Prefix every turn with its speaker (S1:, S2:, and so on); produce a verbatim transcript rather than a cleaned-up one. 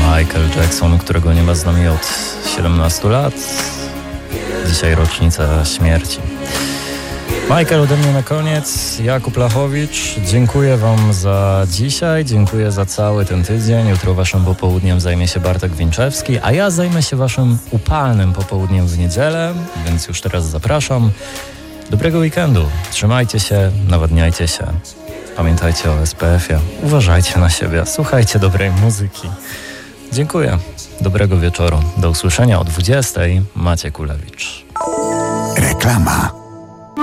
S1: Michael Jackson, którego nie ma z nami od siedemnastu lat. Dzisiaj rocznica śmierci. Michael, ode mnie na koniec. Jakub Lachowicz, dziękuję Wam za dzisiaj, dziękuję za cały ten tydzień. Jutro Waszym popołudniem zajmie się Bartek Winczewski, a ja zajmę się Waszym upalnym popołudniem w niedzielę, więc już teraz zapraszam. Dobrego weekendu, trzymajcie się, nawadniajcie się, pamiętajcie o S P F ie, uważajcie na siebie, słuchajcie dobrej muzyki. Dziękuję, dobrego wieczoru, do usłyszenia o dwudziestej. Maciek Kulewicz.
S2: Reklama.